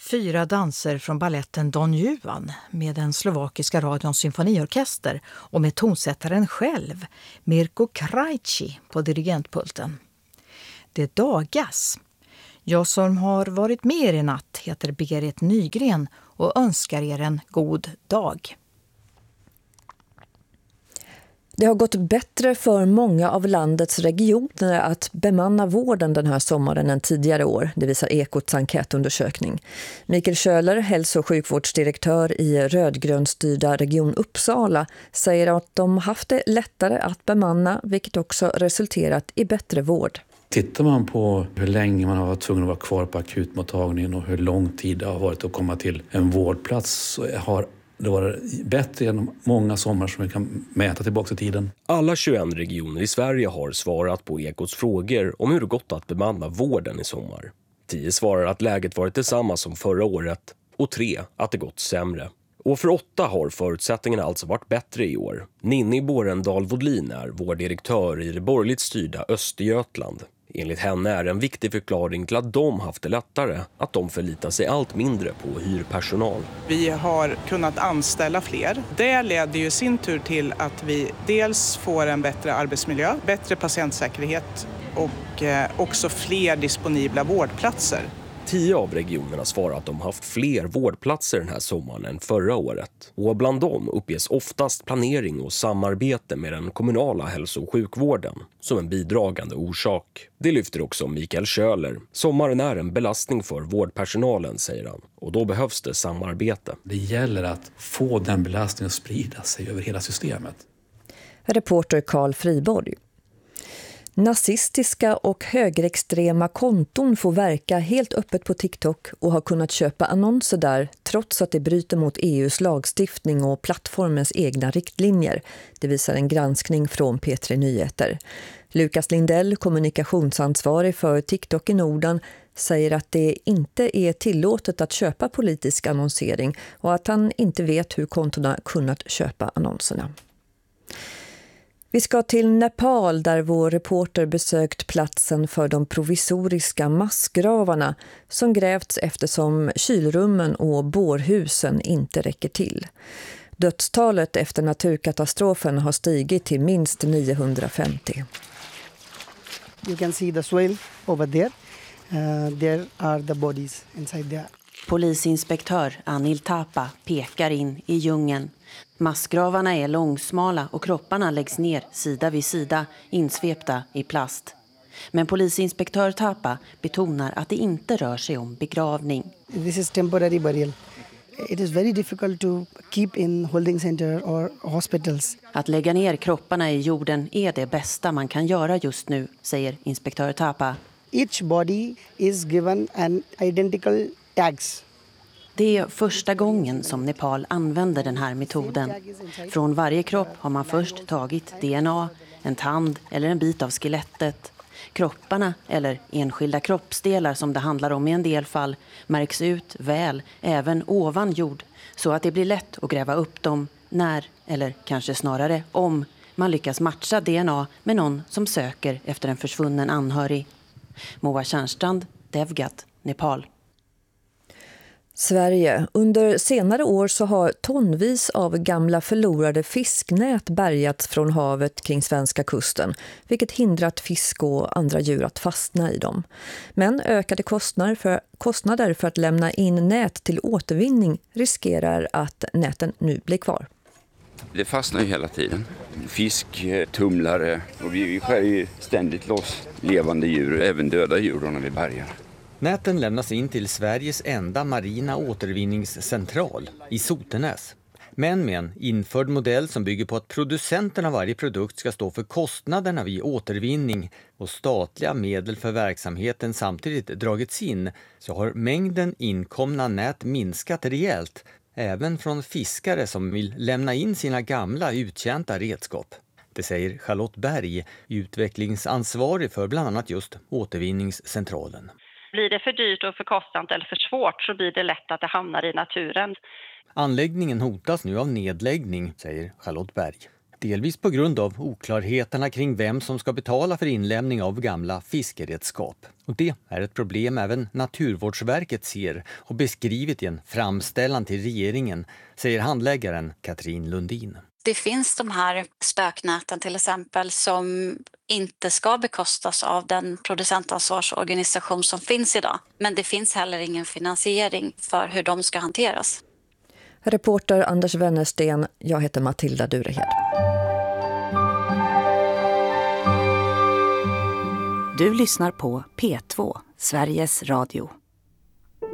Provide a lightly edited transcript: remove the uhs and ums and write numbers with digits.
4 danser från balletten Don Juan med den slovakiska radions symfoniorkester och med tonsättaren själv, Mirko Krajci, på dirigentpulten. Det dagas. Jag som har varit med er i natt heter Berit Nygren och önskar er en god dag. Det har gått bättre för många av landets regioner att bemanna vården den här sommaren än tidigare år. Det visar Ekots enkätundersökning. Mikael Schöler, hälso- och sjukvårdsdirektör i rödgrönstyrda Region Uppsala, säger att de haft det lättare att bemanna, vilket också resulterat i bättre vård. Tittar man på hur länge man har varit tvungen att vara kvar på akutmottagningen och hur lång tid det har varit att komma till en vårdplats, så har det var bättre än många sommar som vi kan mäta tillbaka i tiden. Alla 21 regioner i Sverige har svarat på Ekots frågor om hur det gått att bemanna vården i sommar. 10 svarar att läget varit detsamma som förra året och 3 att det gått sämre. Och för 8 har förutsättningarna alltså varit bättre i år. Ninni Borendal-Vodlin är vårddirektör i det borgerligt styrda Östergötland. Enligt henne är en viktig förklaring till att de haft det lättare att de förlitar sig allt mindre på hyrpersonal. Vi har kunnat anställa fler. Det leder ju sin tur till att vi dels får en bättre arbetsmiljö, bättre patientsäkerhet och också fler disponibla vårdplatser. 10 av regionerna svarar att de haft fler vårdplatser den här sommaren än förra året. Och bland dem uppges oftast planering och samarbete med den kommunala hälso- och sjukvården som en bidragande orsak. Det lyfter också Mikael Schöler. Sommaren är en belastning för vårdpersonalen, säger han. Och då behövs det samarbete. Det gäller att få den belastningen att sprida sig över hela systemet. Reporter Carl Friborg. Nazistiska och högerextrema konton får verka helt öppet på TikTok och har kunnat köpa annonser där trots att det bryter mot EUs lagstiftning och plattformens egna riktlinjer. Det visar en granskning från P3 Nyheter. Lukas Lindell, kommunikationsansvarig för TikTok i Norden, säger att det inte är tillåtet att köpa politisk annonsering och att han inte vet hur kontona kunnat köpa annonserna. Vi ska till Nepal där vår reporter besökt platsen för de provisoriska massgravarna som grävts eftersom kylrummen och bårhusen inte räcker till. Dödstalet efter naturkatastrofen har stigit till minst 950. You can see the soil over there. There are the bodies inside there. Polisinspektör Anil Thapa pekar in i djungeln. Massgravarna är långsmala och kropparna läggs ner sida vid sida, insvepta i plast. Men polisinspektör Thapa betonar att det inte rör sig om begravning. This is temporary burial. It is very difficult to keep in holding center or hospitals. Att lägga ner kropparna i jorden är det bästa man kan göra just nu, säger inspektör Thapa. Each body is given an identical tags. Det är första gången som Nepal använder den här metoden. Från varje kropp har man först tagit DNA, en tand eller en bit av skelettet. Kropparna, eller enskilda kroppsdelar som det handlar om i en del fall, märks ut väl även ovan jord så att det blir lätt att gräva upp dem när, eller kanske snarare om, man lyckas matcha DNA med någon som söker efter en försvunnen anhörig. Moa Tjärnstrand, Devgat, Nepal. Sverige. Under senare år så har tonvis av gamla förlorade fisknät bärgats från havet kring svenska kusten, vilket hindrat fisk och andra djur att fastna i dem. Men ökade kostnader för att lämna in nät till återvinning riskerar att näten nu blir kvar. Det fastnar ju hela tiden. Fisk, tumlare och vi skär ju ständigt loss levande djur, även döda djur när vi bärgar. Näten lämnas in till Sveriges enda marina återvinningscentral i Sotenäs. Men med en införd modell som bygger på att producenten av varje produkt ska stå för kostnaderna vid återvinning och statliga medel för verksamheten samtidigt dragits in, så har mängden inkomna nät minskat rejält, även från fiskare som vill lämna in sina gamla uttjänta redskap. Det säger Charlotte Berg, utvecklingsansvarig för bland annat just återvinningscentralen. Blir det för dyrt och för kostsamt eller för svårt så blir det lätt att det hamnar i naturen. Anläggningen hotas nu av nedläggning, säger Charlotte Berg. Delvis på grund av oklarheterna kring vem som ska betala för inlämning av gamla fiskeredskap. Och det är ett problem även Naturvårdsverket ser och beskrivit i en framställan till regeringen, säger handläggaren Katrin Lundin. Det finns de här spöknäten till exempel som inte ska bekostas av den producentansvarsorganisation som finns idag. Men det finns heller ingen finansiering för hur de ska hanteras. Reporter Anders Wennersten, jag heter Matilda Durehed. Du lyssnar på P2, Sveriges Radio.